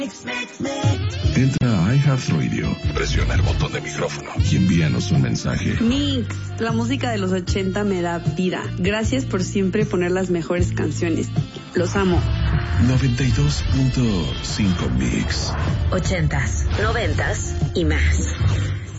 Entra a iHeartRadio, presiona el botón de micrófono y envíanos un mensaje. Mix, la música de los 80 me da vida. Gracias por siempre poner las mejores canciones. Los amo. 92.5 Mix. 80s, 90s y más.